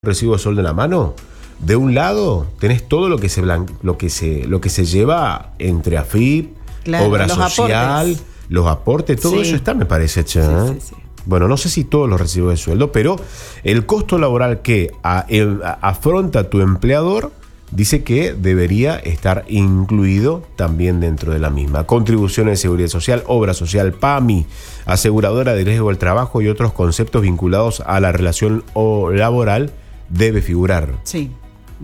recibo de sueldo en la mano, de un lado tenés todo lo que se lleva entre AFIP, claro, obra social, los aportes, todo eso está, me parece, che, sí. Bueno, no sé si todos los recibos de sueldo, pero el costo laboral que afronta tu empleador dice que debería estar incluido también dentro de la misma. Contribuciones de seguridad social, obra social, PAMI, aseguradora de riesgo del trabajo y otros conceptos vinculados a la relación laboral debe figurar. Sí.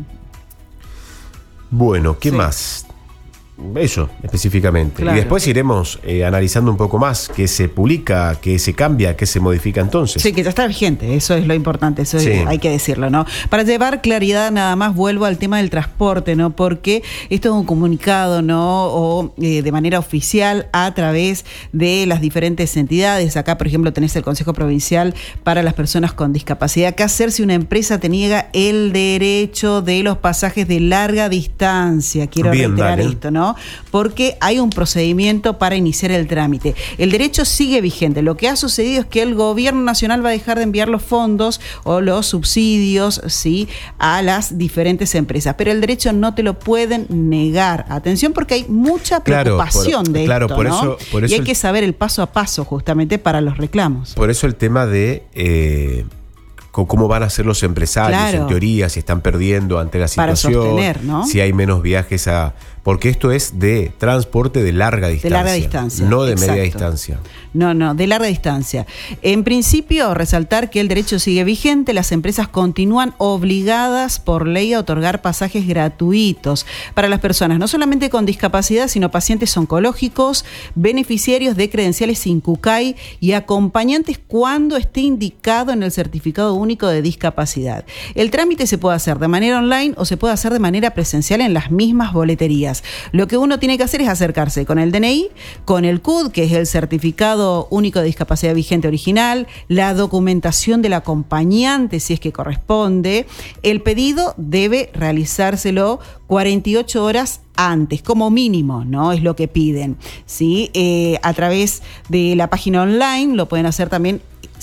Bueno, ¿qué más? Eso, específicamente. Claro. Y después iremos analizando un poco más qué se publica, qué se cambia, qué se modifica entonces. Sí, que ya está vigente, eso es lo importante, eso sí. Hay que decirlo, ¿no? Para llevar claridad nada más vuelvo al tema del transporte, ¿no? Porque esto es un comunicado, ¿no? O de manera oficial a través de las diferentes entidades. Acá, por ejemplo, tenés el Consejo Provincial para las Personas con Discapacidad. ¿Qué hacer si una empresa te niega el derecho de los pasajes de larga distancia? Quiero reiterar esto, ¿no? Porque hay un procedimiento para iniciar el trámite. El derecho sigue vigente. Lo que ha sucedido es que el gobierno nacional va a dejar de enviar los fondos o los subsidios, ¿sí?, a las diferentes empresas. Pero el derecho no te lo pueden negar. Atención, porque hay mucha preocupación de esto, por ¿no? Por eso y hay que saber el paso a paso justamente para los reclamos. Por eso el tema de cómo van a ser los empresarios, claro, en teoría, si están perdiendo ante la situación, para sostener, ¿no? Si hay menos viajes porque esto es de transporte de larga distancia. De larga distancia. No de exacto. Media distancia. No, de larga distancia. En principio, resaltar que el derecho sigue vigente, las empresas continúan obligadas por ley a otorgar pasajes gratuitos para las personas, no solamente con discapacidad, sino pacientes oncológicos, beneficiarios de credenciales INCUCAI y acompañantes cuando esté indicado en el certificado único de discapacidad. El trámite se puede hacer de manera online o se puede hacer de manera presencial en las mismas boleterías. Lo que uno tiene que hacer es acercarse con el DNI, con el CUD, que es el certificado único de discapacidad vigente original, la documentación del acompañante, si es que corresponde. El pedido debe realizárselo 48 horas antes, como mínimo, ¿no? Es lo que piden, ¿sí? A través de la página online, lo pueden hacer también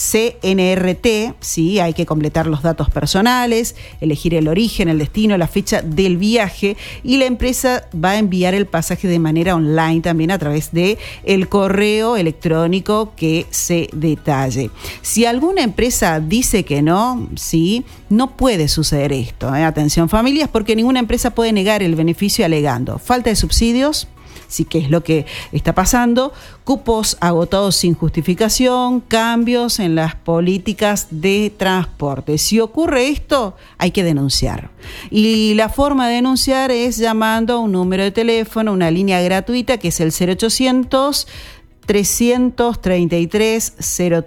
CNRT, sí, hay que completar los datos personales, elegir el origen, el destino, la fecha del viaje, y la empresa va a enviar el pasaje de manera online también a través de el correo electrónico que se detalle. Si alguna empresa dice que no, sí, no puede suceder esto, Atención, familias, porque ninguna empresa puede negar el beneficio alegando falta de subsidios, sí, que es lo que está pasando, cupos agotados sin justificación, cambios en las políticas de transporte. Si ocurre esto, hay que denunciar. Y la forma de denunciar es llamando a un número de teléfono, una línea gratuita, que es el 0800 333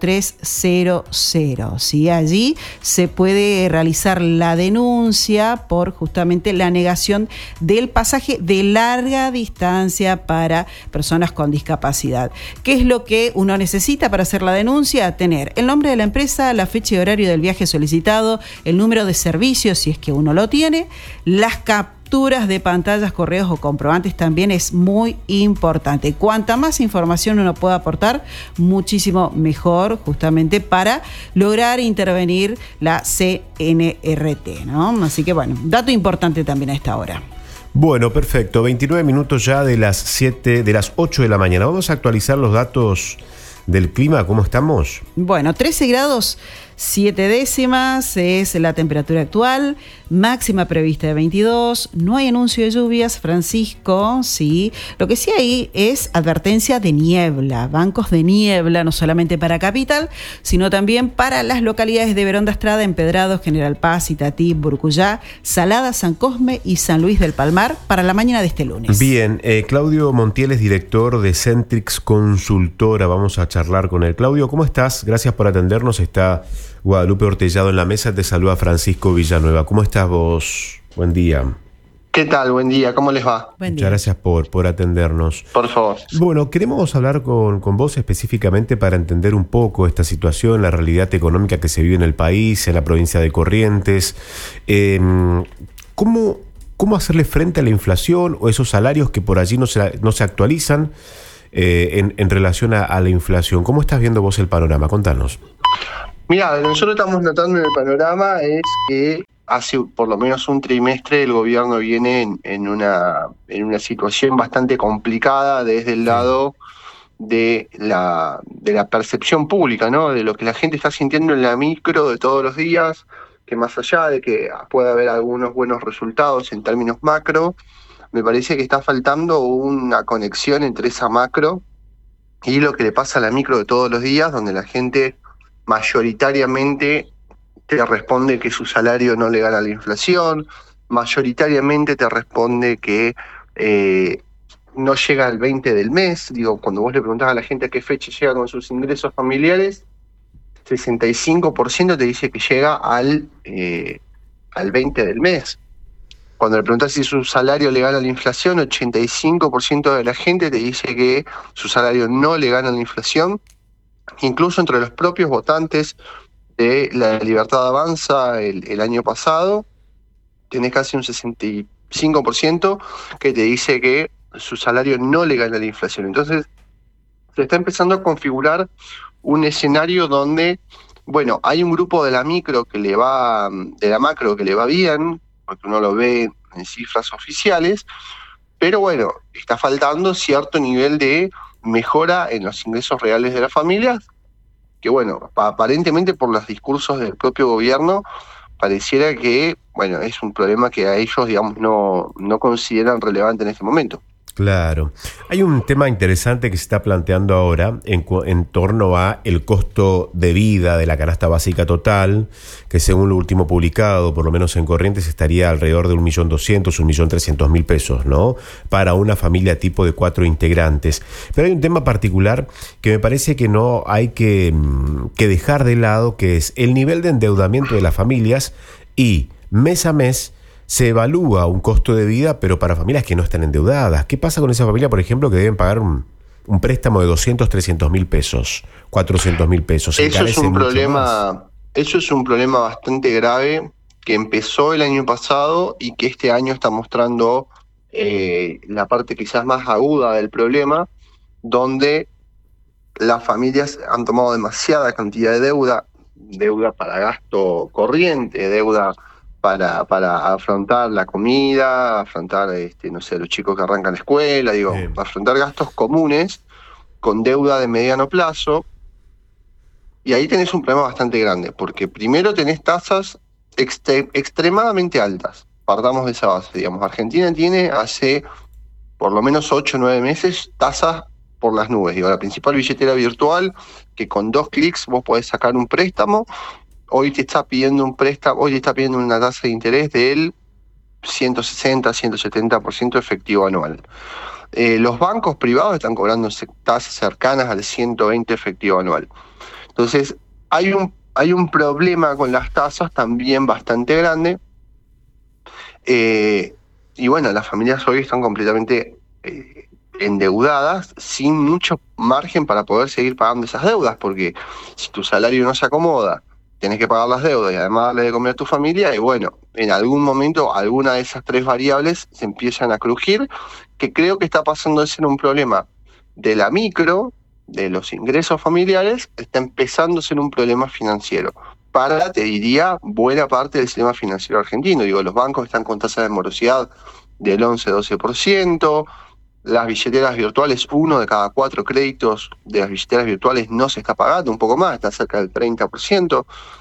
0300, ¿sí? Allí se puede realizar la denuncia por justamente la negación del pasaje de larga distancia para personas con discapacidad. ¿Qué es lo que uno necesita para hacer la denuncia? Tener el nombre de la empresa, la fecha y horario del viaje solicitado, el número de servicio, si es que uno lo tiene, las capturas de pantallas, correos o comprobantes también es muy importante. Cuanta más información uno pueda aportar, muchísimo mejor, justamente para lograr intervenir la CNRT, ¿no? Así que bueno, dato importante también a esta hora. Bueno, perfecto. 29 minutos ya de las 8 de la mañana. Vamos a actualizar los datos del clima. ¿Cómo estamos? Bueno, 13 grados 7 décimas es la temperatura actual, máxima prevista de 22, no hay anuncio de lluvias, Francisco, sí. Lo que sí hay es advertencia de niebla, bancos de niebla, no solamente para Capital, sino también para las localidades de Verón de Astrada, Empedrados, General Paz, Itatí, Burcuyá, Salada, San Cosme y San Luis del Palmar para la mañana de este lunes. Bien, Claudio Montiel es director de Centrix Consultora, vamos a charlar con él. Claudio, ¿cómo estás? Gracias por atendernos, está Guadalupe Ortellado en la mesa, te saluda Francisco Villanueva. ¿Cómo estás vos? Buen día. ¿Qué tal? Buen día, ¿cómo les va? Muchas gracias por atendernos. Por favor. Bueno, queremos hablar con vos específicamente para entender un poco esta situación, la realidad económica que se vive en el país, en la provincia de Corrientes. ¿Cómo hacerle frente a la inflación o esos salarios que por allí no se actualizan en relación a la inflación? ¿Cómo estás viendo vos el panorama? Contanos. Mira, nosotros estamos notando en el panorama es que hace por lo menos un trimestre el gobierno viene en una situación bastante complicada desde el lado de la percepción pública, ¿no? De lo que la gente está sintiendo en la micro de todos los días, que más allá de que pueda haber algunos buenos resultados en términos macro, me parece que está faltando una conexión entre esa macro y lo que le pasa a la micro de todos los días, donde la gente mayoritariamente te responde que su salario no le gana la inflación, mayoritariamente te responde que no llega al 20 del mes. Digo, cuando vos le preguntás a la gente a qué fecha llega con sus ingresos familiares, 65% te dice que llega al 20 del mes. Cuando le preguntás si su salario le gana la inflación, 85% de la gente te dice que su salario no le gana la inflación. Incluso entre los propios votantes de la Libertad Avanza el año pasado, tenés casi un 65% que te dice que su salario no le gana la inflación. Entonces, se está empezando a configurar un escenario donde, bueno, hay un grupo de la macro que le va bien, porque uno lo ve en cifras oficiales, pero bueno, está faltando cierto nivel de mejora en los ingresos reales de las familias, que bueno, aparentemente por los discursos del propio gobierno, pareciera que, bueno, es un problema que a ellos, digamos, no consideran relevante en este momento. Claro. Hay un tema interesante que se está planteando ahora en torno a el costo de vida de la canasta básica total, que según lo último publicado, por lo menos en Corrientes, estaría alrededor de 1.200.000, 1.300.000 pesos, ¿no? Para una familia tipo de 4 integrantes. Pero hay un tema particular que me parece que no hay que dejar de lado, que es el nivel de endeudamiento de las familias y mes a mes se evalúa un costo de vida, pero para familias que no están endeudadas. ¿Qué pasa con esa familia, por ejemplo, que deben pagar un préstamo de 200, 300.000 pesos, 400.000 pesos? Eso es un problema bastante grave que empezó el año pasado y que este año está mostrando la parte quizás más aguda del problema, donde las familias han tomado demasiada cantidad de deuda para gasto corriente, deuda para afrontar la comida, afrontar, los chicos que arrancan la escuela, afrontar gastos comunes con deuda de mediano plazo. Y ahí tenés un problema bastante grande, porque primero tenés tasas extremadamente altas. Partamos de esa base, digamos. Argentina tiene hace por lo menos 8 o 9 meses tasas por las nubes. La principal billetera virtual, que con 2 clics vos podés sacar un préstamo. Hoy te está pidiendo una tasa de interés del 160, 170% efectivo anual. Los bancos privados están cobrando tasas cercanas al 120 efectivo anual. Entonces, hay un problema con las tasas también bastante grande. Y bueno, las familias hoy están completamente endeudadas, sin mucho margen para poder seguir pagando esas deudas, porque si tu salario no se acomoda, tenés que pagar las deudas y además darle de comer a tu familia, y bueno, en algún momento alguna de esas 3 variables se empiezan a crujir, que creo que está pasando de ser un problema de la micro, de los ingresos familiares, está empezando a ser un problema financiero para, te diría, buena parte del sistema financiero argentino. Los bancos están con tasas de morosidad del 11-12%, las billeteras virtuales, 1 de cada 4 créditos de las billeteras virtuales no se está pagando, un poco más, está cerca del 30%.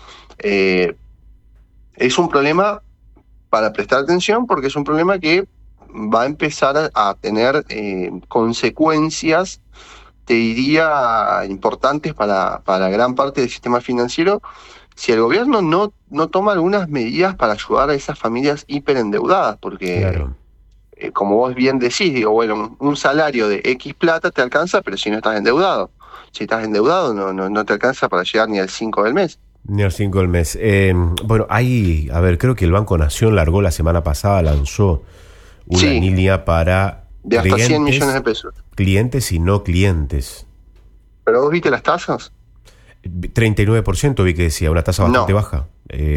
Es un problema para prestar atención, porque es un problema que va a empezar a tener consecuencias, te diría, importantes para gran parte del sistema financiero, si el gobierno no toma algunas medidas para ayudar a esas familias hiperendeudadas, porque... Claro. Como vos bien decís, un salario de X plata te alcanza, pero si no estás endeudado. Si estás endeudado no te alcanza para llegar ni al 5 del mes. Ni al 5 del mes. Creo que el Banco Nación lanzó una línea para de hasta clientes, 100 millones de pesos. Clientes y no clientes. ¿Pero vos viste las tasas? 39% vi que decía, una tasa bastante baja.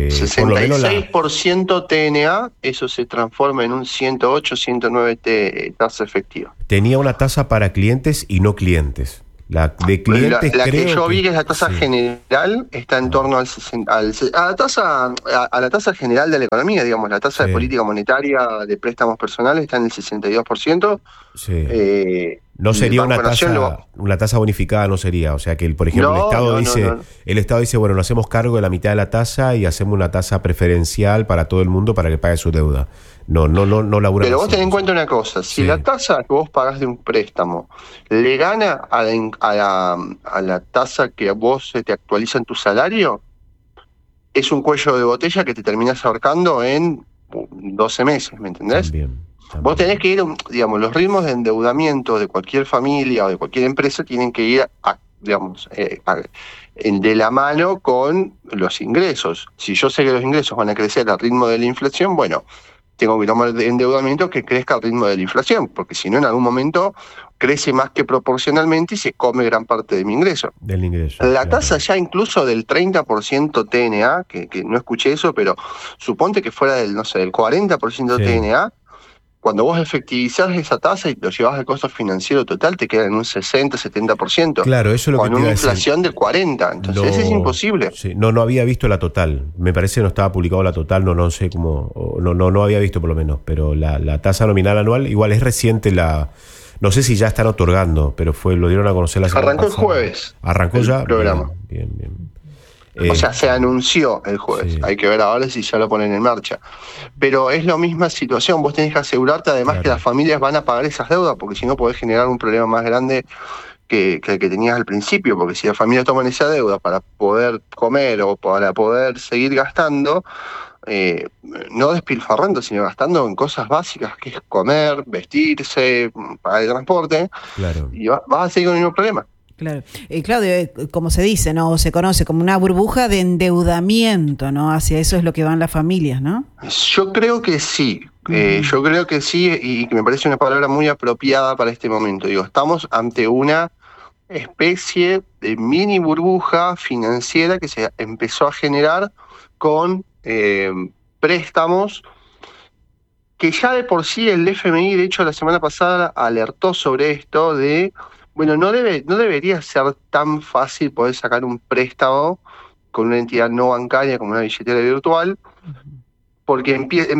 66% TNA, eso se transforma en un 108, 109 tasa efectiva. Tenía una tasa para clientes y no clientes. La de clientes la que yo vi, que es la tasa general, está en torno a la tasa general de la economía, digamos, la tasa de política monetaria de préstamos personales está en el 62%. Sí. No sería una tasa bonificada, no sería. O sea que, por ejemplo, el Estado dice, bueno, nos hacemos cargo de la mitad de la tasa y hacemos una tasa preferencial para todo el mundo para que pague su deuda. No laburamos. Pero vos ten en cuenta una cosa, si la tasa que vos pagás de un préstamo le gana a la tasa que vos te actualiza en tu salario, es un cuello de botella que te terminás ahorcando en 12 meses, ¿me entendés? También. Vos tenés que ir, digamos, los ritmos de endeudamiento de cualquier familia o de cualquier empresa tienen que ir, de la mano con los ingresos. Si yo sé que los ingresos van a crecer al ritmo de la inflación, bueno, tengo que tomar endeudamiento que crezca al ritmo de la inflación, porque si no, en algún momento crece más que proporcionalmente y se come gran parte de mi ingreso. Del ingreso. La tasa ya incluso del 30% TNA, que no escuché eso, pero suponte que fuera del 40% TNA, cuando vos efectivizás esa tasa y lo llevas al costo financiero total, te queda en un 60-70%. Claro, eso es lo que te iba a decir. Con una inflación del 40%. Entonces es imposible. Sí, no había visto la total. Me parece que no estaba publicado la total, no sé cómo. No había visto por lo menos. Pero la tasa nominal anual, igual es reciente no sé si ya están otorgando, pero lo dieron a conocer la semana pasada. Arrancó el jueves. ¿Arrancó ya? Programa. Bien. O sea, se anunció el jueves. Sí. Hay que ver ahora si ya lo ponen en marcha. Pero es la misma situación. Vos tenés que asegurarte además que las familias van a pagar esas deudas, porque si no podés generar un problema más grande que el que tenías al principio. Porque si las familias toman esa deuda para poder comer o para poder seguir gastando, no despilfarrando, sino gastando en cosas básicas, que es comer, vestirse, pagar el transporte, y vas a seguir con el mismo problema. Claro. Claudio, como se dice, ¿no? Se conoce como una burbuja de endeudamiento, ¿no? Hacia eso es lo que van las familias, ¿no? Yo creo que sí. Yo creo que sí, y que me parece una palabra muy apropiada para este momento. Digo, estamos ante una especie de mini burbuja financiera que se empezó a generar con préstamos que ya de por sí el FMI, de hecho, la semana pasada alertó sobre esto de... Bueno, no debería ser tan fácil poder sacar un préstamo con una entidad no bancaria como una billetera virtual, porque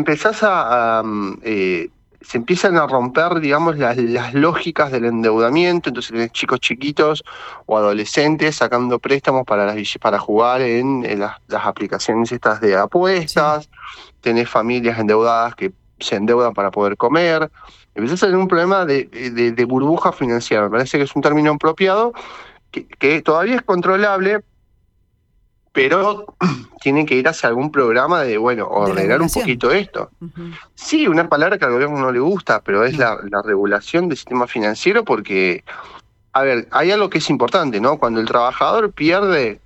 se empiezan a romper, digamos, las lógicas del endeudamiento. Entonces tenés chicos chiquitos o adolescentes sacando préstamos para jugar en las aplicaciones estas de apuestas, tenés familias endeudadas que se endeudan para poder comer. Empezás a tener un problema de burbuja financiera. Me parece que es un término apropiado, que todavía es controlable, pero tiene que ir hacia algún programa de ordenar un poquito esto. Sí, una palabra que al gobierno no le gusta, pero es la regulación del sistema financiero, porque, a ver, hay algo que es importante, ¿no? Cuando el trabajador pierde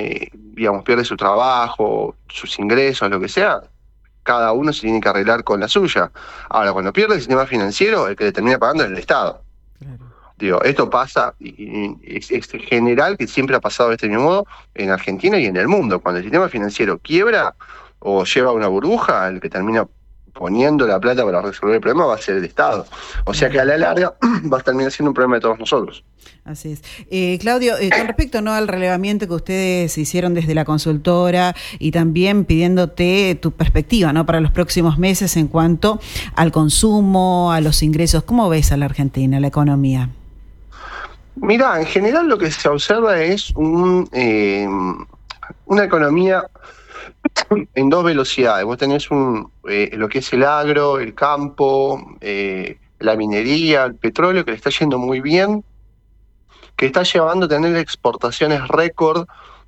su trabajo, sus ingresos, lo que sea, cada uno se tiene que arreglar con la suya. Ahora, cuando pierde el sistema financiero, el que le termina pagando es el Estado. Claro. Digo, esto pasa, y es general, que siempre ha pasado de este mismo modo en Argentina y en el mundo. Cuando el sistema financiero quiebra o lleva una burbuja, el que termina poniendo la plata para resolver el problema va a ser el Estado. O sea que a la larga va a terminar siendo un problema de todos nosotros. Así es. Claudio, con respecto al relevamiento que ustedes hicieron desde la consultora y también pidiéndote tu perspectiva, ¿no?, para los próximos meses en cuanto al consumo, a los ingresos, ¿cómo ves a la Argentina, la economía? Mirá, en general lo que se observa es una economía en dos velocidades. Vos tenés lo que es el agro, el campo, la minería, el petróleo, que le está yendo muy bien, que está llevando a tener exportaciones récord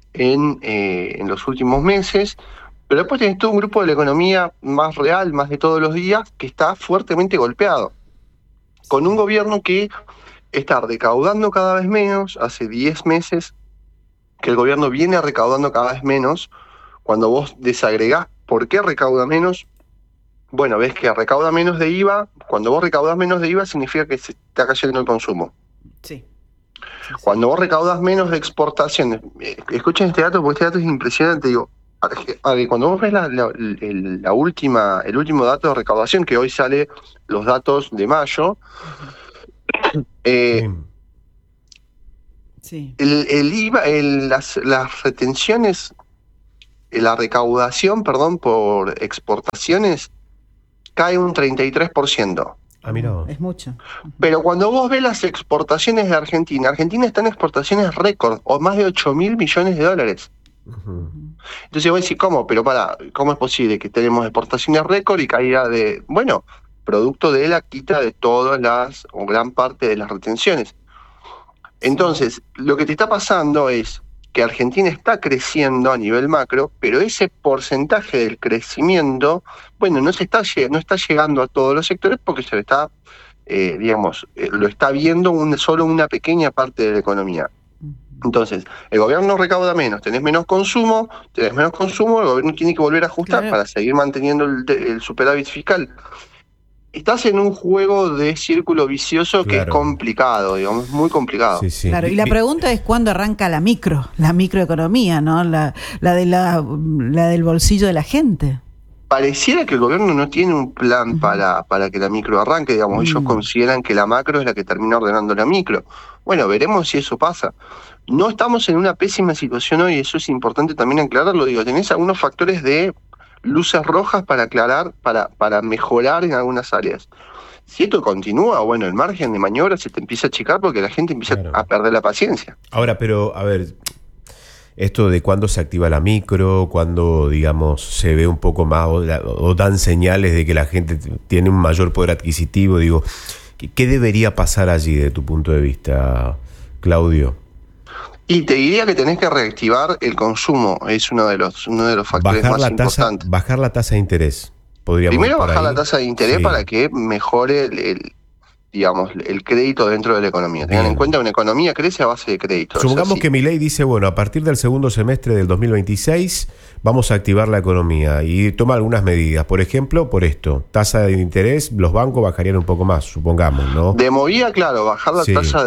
en los últimos meses, pero después tenés todo un grupo de la economía más real, más de todos los días, que está fuertemente golpeado, con un gobierno que está recaudando cada vez menos. Hace 10 meses que el gobierno viene recaudando cada vez menos. Cuando vos desagregás por qué recauda menos, bueno, ves que recauda menos de IVA. Cuando vos recaudás menos de IVA significa que se está cayendo el consumo. Sí. Cuando vos recaudas menos de exportaciones, escuchen este dato porque este dato es impresionante. Digo, cuando vos ves el último dato de recaudación, que hoy sale los datos de mayo, Sí. El IVA, las retenciones, la recaudación, perdón, por exportaciones cae un 33%. Ah, mira vos. Es mucho. Pero cuando vos ves las exportaciones de Argentina, Argentina está en exportaciones récord, o más de 8.000 millones de dólares. Uh-huh. Entonces vos decís, ¿cómo? Pero ¿cómo es posible que tenemos exportaciones récord y caída de, bueno, producto de la quita de todas las, o gran parte de las retenciones? Entonces, lo que te está pasando es que Argentina está creciendo a nivel macro, pero ese porcentaje del crecimiento, bueno, no está llegando a todos los sectores porque se le está, lo está viendo solo una pequeña parte de la economía. Entonces, el gobierno recauda menos, tenés menos consumo, el gobierno tiene que volver a ajustar para seguir manteniendo el superávit fiscal. Estás en un juego de círculo vicioso que es complicado, digamos, muy complicado. Sí, sí. Claro, y la pregunta es cuándo arranca la microeconomía, ¿no? La del bolsillo de la gente. Pareciera que el gobierno no tiene un plan para que la micro arranque, digamos, ellos consideran que la macro es la que termina ordenando la micro. Bueno, veremos si eso pasa. No estamos en una pésima situación hoy, eso es importante también aclararlo, tenés algunos factores de luces rojas para aclarar, para mejorar en algunas áreas. Si esto continúa, bueno, el margen de maniobra se te empieza a achicar porque la gente empieza a perder la paciencia. Ahora, pero, a ver, esto de cuándo se activa la micro, cuándo, digamos, se ve un poco más o dan señales de que la gente tiene un mayor poder adquisitivo, digo, ¿qué debería pasar allí de tu punto de vista, Claudio? Y te diría que tenés que reactivar el consumo, es uno de los factores más importantes. Bajar la tasa de interés. Primero bajar la tasa de interés para que mejore el crédito dentro de la economía. Tengan en cuenta que una economía crece a base de crédito. Supongamos que Milei dice, bueno, a partir del segundo semestre del 2026 vamos a activar la economía y toma algunas medidas. Por ejemplo, por esto, tasa de interés, los bancos bajarían un poco más, supongamos, ¿no? De movida, claro, bajar la tasa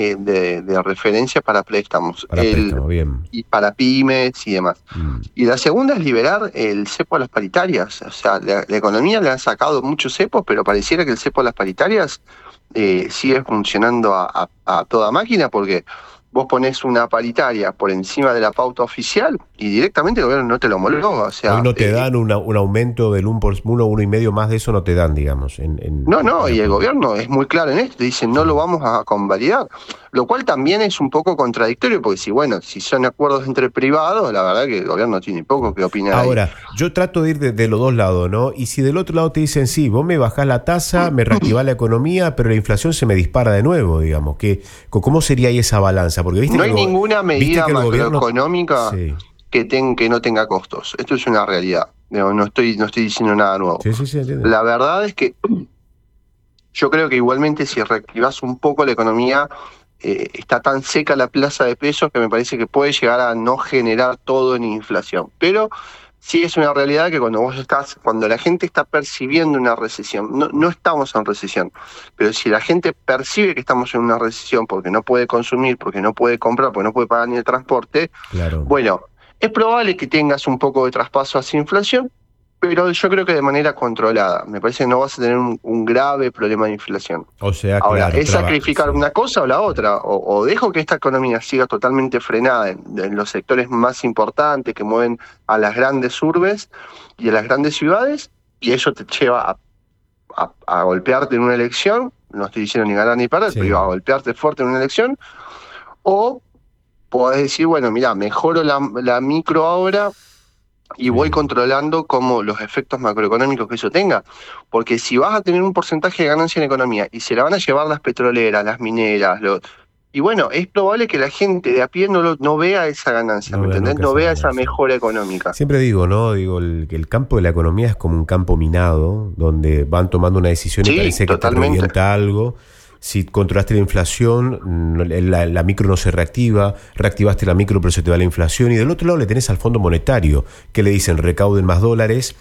de referencia para préstamos. Bien. Y para pymes y demás. Y la segunda es liberar el cepo a las paritarias. O sea, la economía le han sacado muchos cepos, pero pareciera que el cepo a las paritarias sigue funcionando a toda máquina porque vos ponés una paritaria por encima de la pauta oficial y directamente el gobierno no te lo homologa. O sea, hoy no te dan un aumento del 1,5% más de eso, no te dan, digamos. No, y el gobierno es muy claro en esto, dicen no lo vamos a convalidar, lo cual también es un poco contradictorio porque si son acuerdos entre privados, la verdad que el gobierno tiene poco que opinar. Ahora, yo trato de ir de los dos lados, ¿no? Y si del otro lado te dicen, sí, vos me bajás la tasa, me reactivás la economía, pero la inflación se me dispara de nuevo, digamos, ¿cómo sería ahí esa balanza? Porque ¿viste no hay ninguna medida macroeconómica sí, que no tenga costos. Esto es una realidad. No estoy diciendo nada nuevo. Sí, entiendo. La verdad es que yo creo que igualmente si reactivás un poco la economía, está tan seca la plaza de pesos que me parece que puede llegar a no generar todo en inflación. Pero sí es una realidad que cuando la gente está percibiendo una recesión, no estamos en recesión, pero si la gente percibe que estamos en una recesión porque no puede consumir, porque no puede comprar, porque no puede pagar ni el transporte, bueno, es probable que tengas un poco de traspaso hacia inflación, pero yo creo que de manera controlada. Me parece que no vas a tener un grave problema de inflación. O sea, ahora, es sacrificar una cosa o la otra, o dejo que esta economía siga totalmente frenada en los sectores más importantes que mueven a las grandes urbes y a las grandes ciudades, y eso te lleva a golpearte en una elección, no estoy diciendo ni ganar ni perder, pero a golpearte fuerte en una elección, o podés decir, bueno, mira, mejoro la micro ahora y voy controlando como los efectos macroeconómicos que eso tenga. Porque si vas a tener un porcentaje de ganancia en la economía y se la van a llevar las petroleras, las mineras, y bueno, es probable que la gente de a pie no vea esa ganancia, ¿me entendés? No vea esa mejora económica. Siempre digo, ¿no? Que el campo de la economía es como un campo minado, donde van tomando una decisión y parece que te revienta algo. Si controlaste la inflación, la micro no se reactivaste la micro pero se te va la inflación, y del otro lado le tenés al Fondo Monetario, que le dicen recauden más dólares,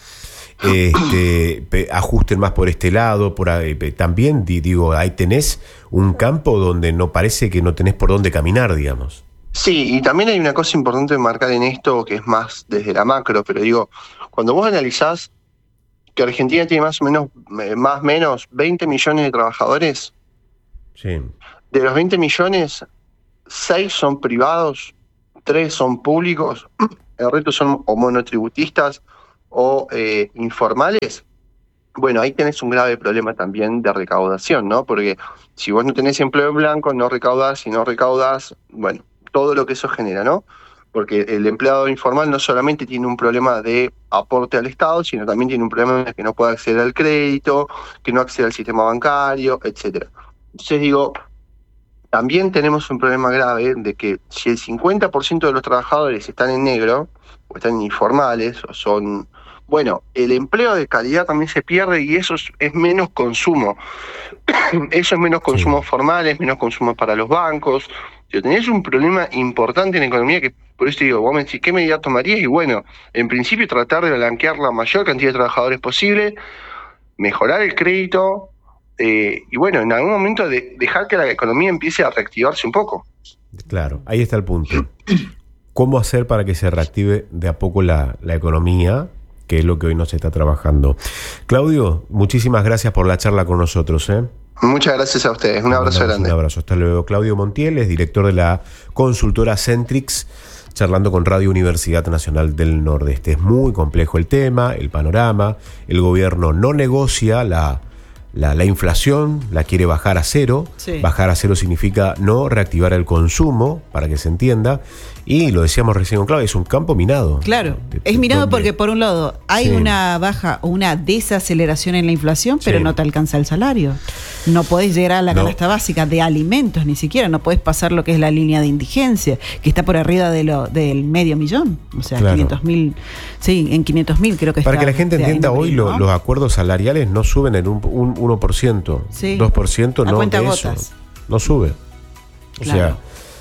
ajusten más por este lado, también digo, ahí tenés un campo donde no parece que no tenés por dónde caminar, digamos. Sí, y también hay una cosa importante de marcar en esto que es más desde la macro, pero digo, cuando vos analizás que Argentina tiene más o menos 20 millones de trabajadores, sí, de los 20 millones, 6 son privados, 3 son públicos, el resto son o monotributistas o informales. Bueno, ahí tenés un grave problema también de recaudación, ¿no? Porque si vos no tenés empleo en blanco, no recaudás, si no recaudás, bueno, todo lo que eso genera, ¿no? Porque el empleado informal no solamente tiene un problema de aporte al Estado, sino también tiene un problema de que no puede acceder al crédito, que no accede al sistema bancario, etcétera. Entonces digo, también tenemos un problema grave de que si el 50% de los trabajadores están en negro, o están informales, o son... Bueno, el empleo de calidad también se pierde y eso es menos consumo. Eso es menos consumo formal, es menos consumo para los bancos. Si tenés un problema importante en la economía, que por eso digo, vos me decís, ¿qué medida tomarías? Y bueno, en principio tratar de blanquear la mayor cantidad de trabajadores posible, mejorar el crédito, y bueno, en algún momento dejar que la economía empiece a reactivarse un poco. Claro, ahí está el punto. ¿Cómo hacer para que se reactive de a poco la economía? Que es lo que hoy nos está trabajando. Claudio, muchísimas gracias por la charla con nosotros. Muchas gracias a ustedes. Un abrazo grande. Un abrazo. Hasta luego. Claudio Montiel es director de la consultora Centrix, charlando con Radio Universidad Nacional del Nordeste. Es muy complejo el tema, el panorama. El gobierno no negocia la inflación, la quiere bajar a cero. Sí. Bajar a cero significa no reactivar el consumo, para que se entienda. Y lo decíamos recién con Claudia, es un campo minado. Claro, es minado porque por un lado hay una baja o una desaceleración en la inflación, pero no te alcanza el salario. No podés llegar a la canasta básica de alimentos, ni siquiera. No podés pasar lo que es la línea de indigencia, que está por arriba del $500,000. O sea, 500.000, en 500.000 creo que está. Para que la gente entienda, hoy los acuerdos salariales no suben en un 1%, 2%, no de eso. No sube. O sea,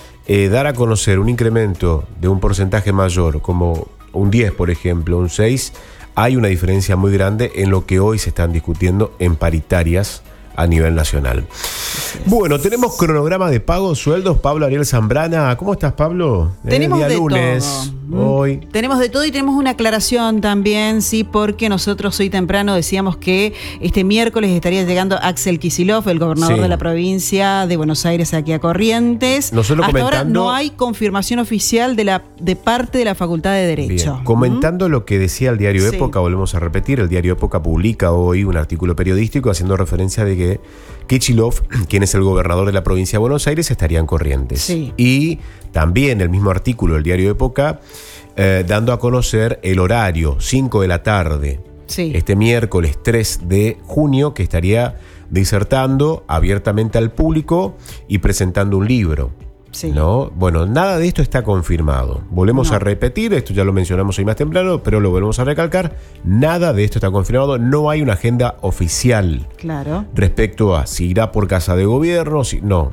dar a conocer un incremento de un porcentaje mayor, como un 10, por ejemplo, un 6, hay una diferencia muy grande en lo que hoy se están discutiendo en paritarias a nivel nacional. Bueno, tenemos cronograma de pagos, sueldos. Pablo Ariel Zambrana. ¿Cómo estás, Pablo? Tenemos día de lunes, todo. Hoy. Tenemos de todo y tenemos una aclaración también, sí, porque nosotros hoy temprano decíamos que este miércoles estaría llegando Axel Kicillof, el gobernador de la provincia de Buenos Aires, aquí a Corrientes. Nosotros Hasta ahora no hay confirmación oficial de parte de la Facultad de Derecho. Bien. Comentando lo que decía el diario Época, volvemos a repetir, el diario Época publica hoy un artículo periodístico haciendo referencia de que Kicillof, quien es el gobernador de la provincia de Buenos Aires, estaría en Corrientes. Sí. Y también el mismo artículo del diario Época, dando a conocer el horario, 5 de la tarde, este miércoles 3 de junio, que estaría disertando abiertamente al público y presentando un libro. Sí. ¿No? Bueno, nada de esto está confirmado. Volvemos a repetir, esto ya lo mencionamos hoy más temprano, pero lo volvemos a recalcar. Nada de esto está confirmado, no hay una agenda oficial respecto a si irá por casa de gobierno, si no.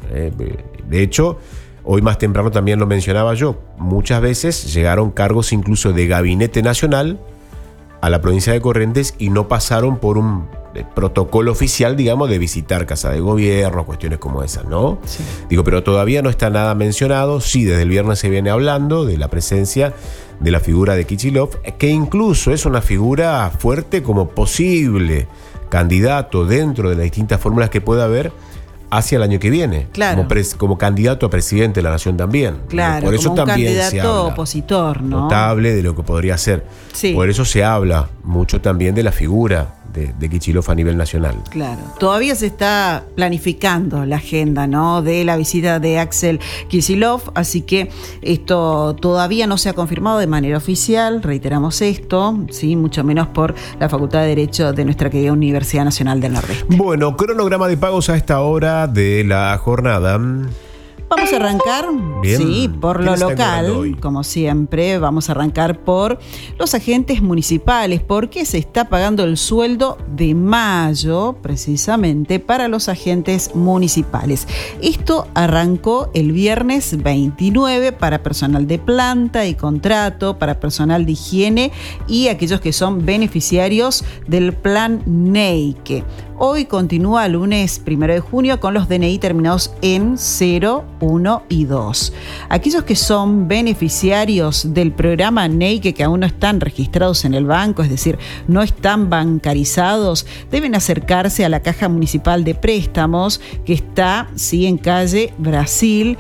De hecho, hoy más temprano también lo mencionaba yo, muchas veces llegaron cargos incluso de gabinete nacional a la provincia de Corrientes y no pasaron por un protocolo oficial, digamos, de visitar casa de gobierno, cuestiones como esas, ¿no? Sí. Digo, pero todavía no está nada mencionado. Sí, desde el viernes se viene hablando de la presencia de la figura de Kicillof, que incluso es una figura fuerte como posible candidato dentro de las distintas fórmulas que pueda haber hacia el año que viene, como candidato a presidente de la nación también. Claro, por eso como un también candidato se habla opositor, ¿no? Notable de lo que podría ser. Sí. Por eso se habla mucho también de la figura de Kicillof a nivel nacional. Claro. Todavía se está planificando la agenda, ¿no?, de la visita de Axel Kicillof, así que esto todavía no se ha confirmado de manera oficial, reiteramos esto, sí, mucho menos por la Facultad de Derecho de nuestra querida Universidad Nacional del Nordeste. Bueno, cronograma de pagos a esta hora de la jornada. Vamos a arrancar, por lo local, como siempre. Vamos a arrancar por los agentes municipales, porque se está pagando el sueldo de mayo, precisamente, para los agentes municipales. Esto arrancó el viernes 29 para personal de planta y contrato, para personal de higiene y aquellos que son beneficiarios del plan NEIQUE. Hoy continúa lunes 1 de junio con los DNI terminados en 0, 1 y 2. Aquellos que son beneficiarios del programa NEIQUE, que aún no están registrados en el banco, es decir, no están bancarizados, deben acercarse a la Caja Municipal de Préstamos, que está, sí, en calle Brasil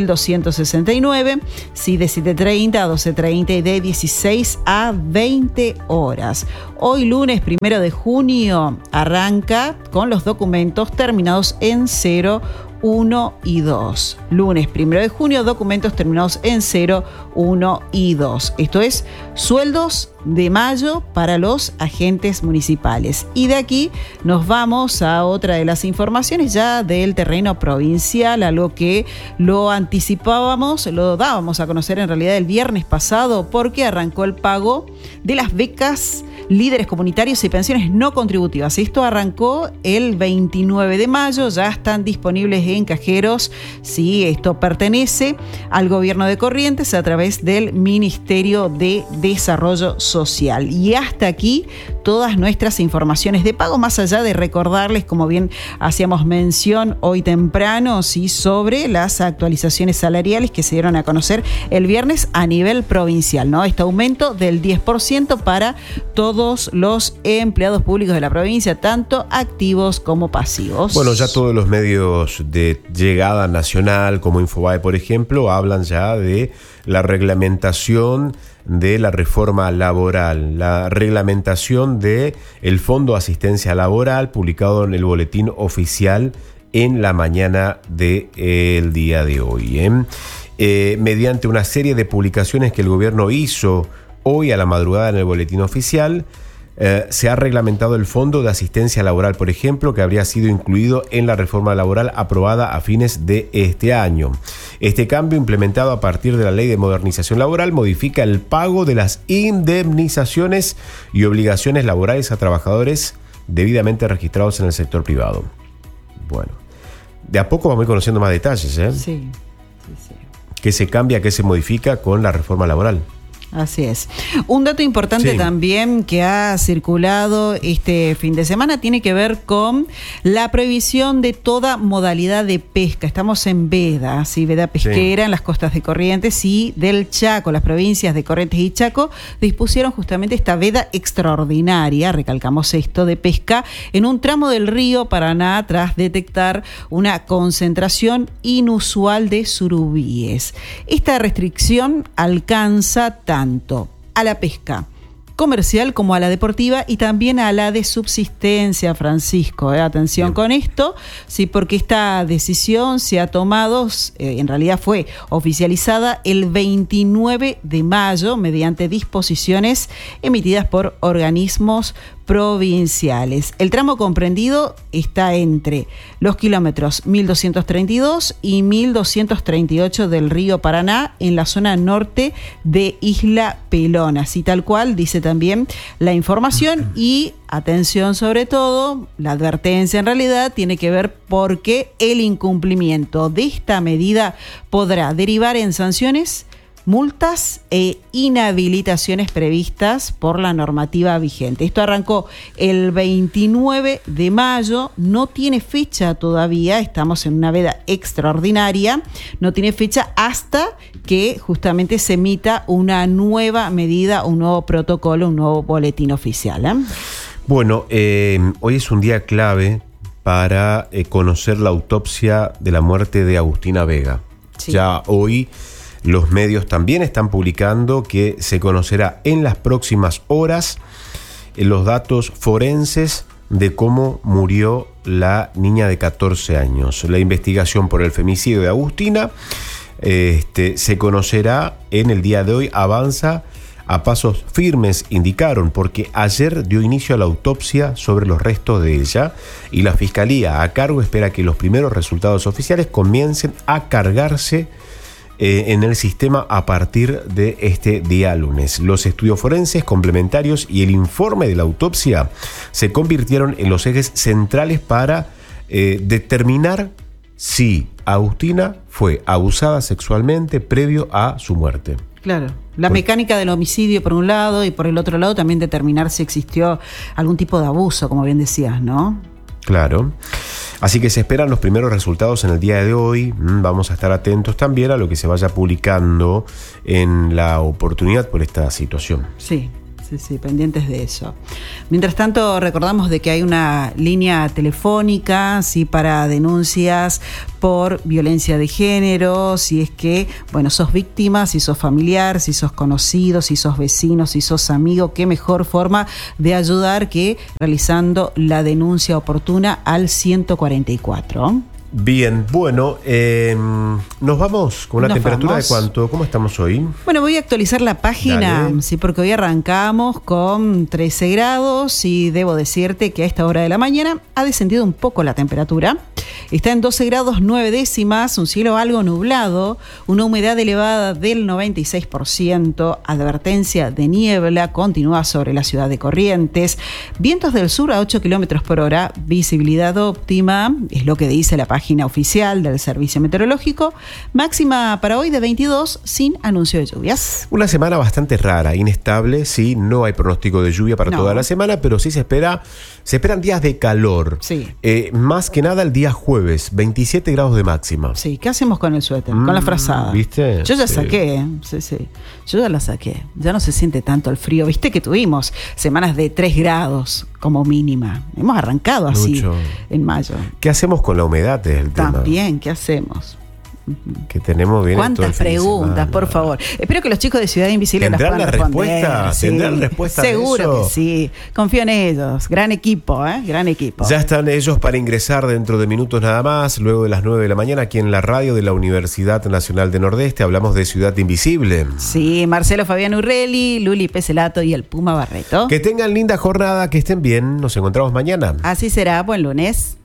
1269, sí, de 7:30 a 12:30 y de 16 a 20 horas. Hoy lunes 1 de junio arranca con los documentos terminados en 0, 1 y 2. Lunes 1 de junio, documentos terminados en 0, 1 y 2. Esto es sueldos de mayo para los agentes municipales. Y de aquí nos vamos a otra de las informaciones ya del terreno provincial, algo que lo anticipábamos, lo dábamos a conocer en realidad el viernes pasado, porque arrancó el pago de las becas líderes comunitarios y pensiones no contributivas. Esto arrancó el 29 de mayo, ya están disponibles en cajeros. Sí, esto pertenece al gobierno de Corrientes a través del Ministerio de Desarrollo Social. Y hasta aquí todas nuestras informaciones de pago, más allá de recordarles, como bien hacíamos mención hoy temprano, sí, sobre las actualizaciones salariales que se dieron a conocer el viernes a nivel provincial, ¿no? Este aumento del 10% para todos los empleados públicos de la provincia, tanto activos como pasivos. Bueno, ya todos los medios de llegada nacional, como Infobae, por ejemplo, hablan ya de la reglamentación de la reforma laboral, la reglamentación de el Fondo de Asistencia Laboral, publicado en el Boletín Oficial en la mañana del día de hoy. Mediante una serie de publicaciones que el gobierno hizo hoy a la madrugada en el Boletín Oficial, se ha reglamentado el Fondo de Asistencia Laboral, por ejemplo, que habría sido incluido en la reforma laboral aprobada a fines de este año. Este cambio, implementado a partir de la Ley de Modernización Laboral, modifica el pago de las indemnizaciones y obligaciones laborales a trabajadores debidamente registrados en el sector privado. Bueno, de a poco vamos a ir conociendo más detalles, ¿eh? Sí. ¿Qué se cambia, qué se modifica con la reforma laboral? Así es. Un dato importante también que ha circulado este fin de semana tiene que ver con la prohibición de toda modalidad de pesca. Estamos en veda, ¿sí? Veda pesquera en las costas de Corrientes y del Chaco. Las provincias de Corrientes y Chaco dispusieron justamente esta veda extraordinaria, recalcamos esto, de pesca en un tramo del río Paraná tras detectar una concentración inusual de surubíes. Esta restricción alcanza tanto a la pesca comercial como a la deportiva y también a la de subsistencia, Francisco. Atención con esto, sí, porque esta decisión se ha tomado, en realidad fue oficializada el 29 de mayo mediante disposiciones emitidas por organismos provinciales. El tramo comprendido está entre los kilómetros 1232 y 1238 del río Paraná en la zona norte de Isla Pelona. Así tal cual dice también la información y atención sobre todo, la advertencia en realidad tiene que ver porque el incumplimiento de esta medida podrá derivar en sanciones, multas e inhabilitaciones previstas por la normativa vigente. Esto arrancó el 29 de mayo, no tiene fecha todavía, estamos en una veda extraordinaria, no tiene fecha hasta que justamente se emita una nueva medida, un nuevo protocolo, un nuevo boletín oficial. Bueno, hoy es un día clave para conocer la autopsia de la muerte de Agustina Vega. Sí. Ya hoy los medios también están publicando que se conocerá en las próximas horas los datos forenses de cómo murió la niña de 14 años. La investigación por el femicidio de Agustina se conocerá en el día de hoy, avanza a pasos firmes, indicaron, porque ayer dio inicio a la autopsia sobre los restos de ella y la Fiscalía a cargo espera que los primeros resultados oficiales comiencen a cargarse en el sistema a partir de este día lunes. Los estudios forenses complementarios y el informe de la autopsia se convirtieron en los ejes centrales para determinar si Agustina fue abusada sexualmente previo a su muerte. Claro, la mecánica del homicidio por un lado y por el otro lado también determinar si existió algún tipo de abuso, como bien decías, ¿no? Claro. Así que se esperan los primeros resultados en el día de hoy. Vamos a estar atentos también a lo que se vaya publicando en la oportunidad por esta situación. Sí, pendientes de eso. Mientras tanto, recordamos de que hay una línea telefónica, sí, para denuncias por violencia de género, si es que, sos víctima, si sos familiar, si sos conocido, si sos vecino, si sos amigo, qué mejor forma de ayudar que realizando la denuncia oportuna al 144. Bien, bueno, nos vamos con una temperatura de cuánto, ¿cómo estamos hoy? Bueno, voy a actualizar la página, Dale. Sí, porque hoy arrancamos con 13 grados y debo decirte que a esta hora de la mañana ha descendido un poco la temperatura. Está en 12 grados 9 décimas, un cielo algo nublado, una humedad elevada del 96%, advertencia de niebla continúa sobre la ciudad de Corrientes, vientos del sur a 8 kilómetros por hora, visibilidad óptima, es lo que dice la página oficial del Servicio Meteorológico, máxima para hoy de 22 sin anuncio de lluvias. Una semana bastante rara, inestable, sí, no hay pronóstico de lluvia para toda la semana, pero sí se esperan días de calor. Sí. Más que nada el día jueves, 27 grados de máxima. Sí, ¿qué hacemos con el suéter? Con la frazada. ¿Viste? Yo ya saqué, yo ya la saqué. Ya no se siente tanto el frío. ¿Viste que tuvimos semanas de 3 grados como mínima? Hemos arrancado así Mucho. En mayo. ¿Qué hacemos con la humedad? El También, tema. ¿qué hacemos? Que tenemos bien. ¿Cuántas preguntas, por favor? Espero que los chicos de Ciudad Invisible las puedan responder. ¿Tendrán respuesta? Seguro que sí. Confío en ellos. Gran equipo, gran equipo. Ya están ellos para ingresar dentro de minutos nada más, luego de las 9 de la mañana, aquí en la radio de la Universidad Nacional de Nordeste. Hablamos de Ciudad Invisible. Sí, Marcelo Fabián Urrelli, Luli Peselato y el Puma Barreto. Que tengan linda jornada, que estén bien. Nos encontramos mañana. Así será. Buen lunes.